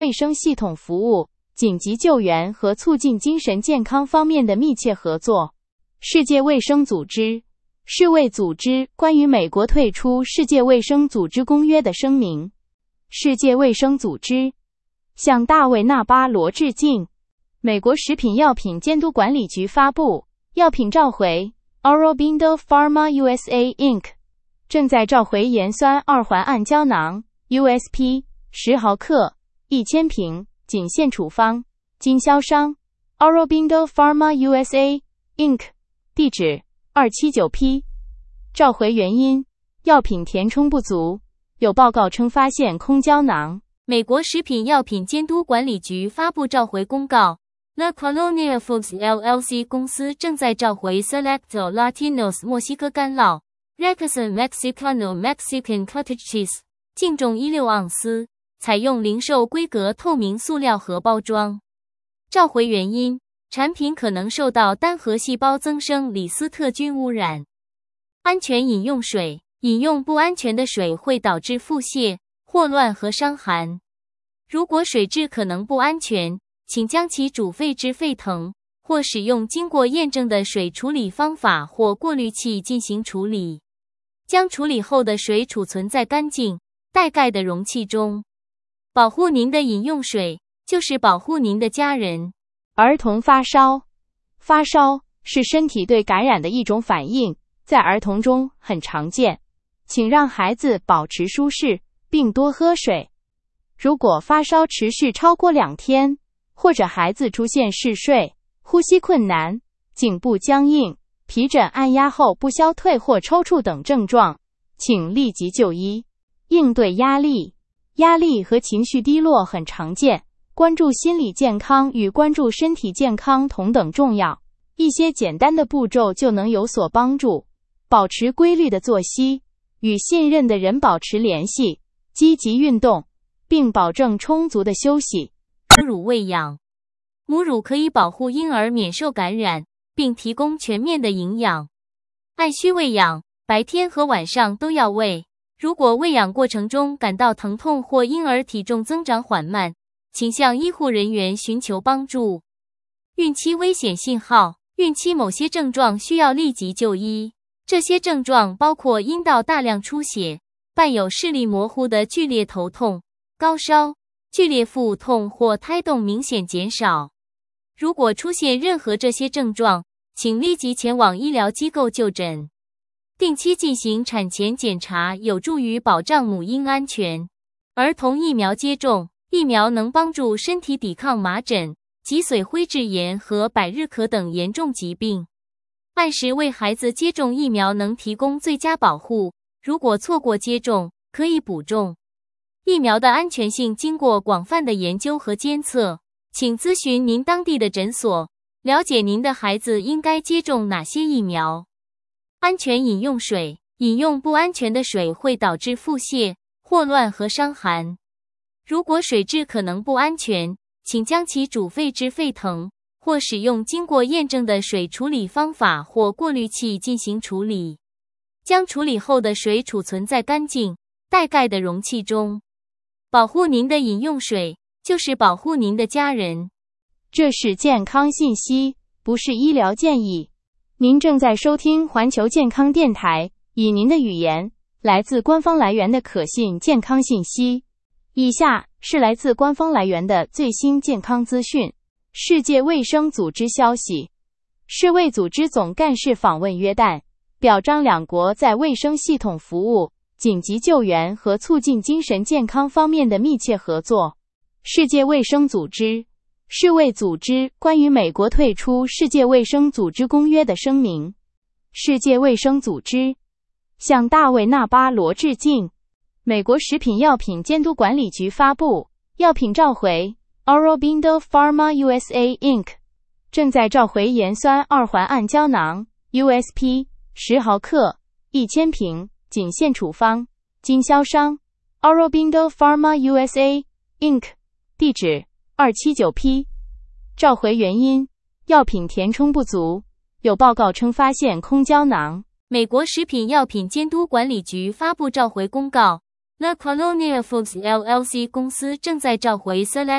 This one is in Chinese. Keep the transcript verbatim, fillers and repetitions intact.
卫生系统服务、紧急救援和促进精神健康方面的密切合作。世界卫生组织、世卫组织关于美国退出世界卫生组织公约的声明。世界卫生组织向大卫·纳巴罗致敬。美国食品药品监督管理局发布，药品召回 Aurobindo Pharma U S A Incorporated 正在召回盐酸二环胺胶囊 U S P 十毫克一千瓶，仅限处方，经销商 Aurobindo Pharma U S A Incorporated 地址 二七九 P。 召回原因：药品填充不足，有报告称发现空胶囊。 美国食品药品监督管理局发布召回公告， La Colonia Foods L L C 公司正在召回 Selecto Latinos 墨西哥干酪 Rexon Mexicano Mexican Cottage Cheese 净重十六盎司，采用零售规格透明塑料盒包装。召回原因：产品可能受到单核细胞增生李斯特菌污染。安全饮用水：饮用不安全的水会导致腹泻、霍乱和伤寒。如果水质可能不安全，请将其煮沸至沸腾，或使用经过验证的水处理方法或过滤器进行处理。将处理后的水储存在干净、带盖的容器中。保护您的饮用水，就是保护您的家人。 儿童发烧。发烧是身体对感染的一种反应，在儿童中很常见。请让孩子保持舒适，并多喝水。如果发烧持续超过两天，或者孩子出现嗜睡、呼吸困难、颈部僵硬、皮疹按压后不消退或抽搐等症状，请立即就医。应对压力。压力和情绪低落很常见，关注心理健康与关注身体健康同等重要。一些简单的步骤就能有所帮助。保持规律的作息，与信任的人保持联系，积极运动，并保证充足的休息。 母乳喂养。母乳可以保护婴儿免受感染，并提供全面的营养。按需喂养，白天和晚上都要喂。如果喂养过程中感到疼痛或婴儿体重增长缓慢，请向医护人员寻求帮助。孕期危险信号。孕期某些症状需要立即就医，这些症状包括阴道大量出血，伴有视力模糊的剧烈头痛、高烧、剧烈腹痛或胎动明显减少。如果出现任何这些症状，请立即前往医疗机构就诊。定期进行产前检查有助于保障母婴安全。儿童疫苗接种。疫苗能帮助身体抵抗麻疹、脊髓灰质炎和百日咳等严重疾病。按时为孩子接种疫苗能提供最佳保护，如果错过接种，可以补种。疫苗的安全性经过广泛的研究和监测，请咨询您当地的诊所，了解您的孩子应该接种哪些疫苗。安全饮用水。饮用不安全的水会导致腹泻、霍乱和伤寒。如果水质可能不安全，请将其煮沸至沸腾，或使用经过验证的水处理方法或过滤器进行处理。将处理后的水储存在干净、带盖的容器中。保护您的饮用水，就是保护您的家人。 这是健康信息，不是医疗建议。您正在收听环球健康电台，以您的语言，来自官方来源的可信健康信息。以下是来自官方来源的最新健康资讯。世界卫生组织消息，世卫组织总干事访问约旦，表彰两国在卫生系统服务、紧急救援和促进精神健康方面的密切合作。世界卫生组织、世卫组织关于美国退出世界卫生组织公约的声明。世界卫生组织向大卫·纳巴罗致敬。美国食品药品监督管理局发布，药品召回 Aurobindo Pharma U S A Incorporated 正在召回盐酸二环胺胶囊 U S P 十毫克一千瓶，仅限处方，经销商 Aurobindo Pharma U S A Incorporated 地址 二七九 P。 召回原因：药品填充不足，有报告称发现空胶囊。 美国食品药品监督管理局发布召回公告， La Colonia Foods L L C 公司正在召回 Select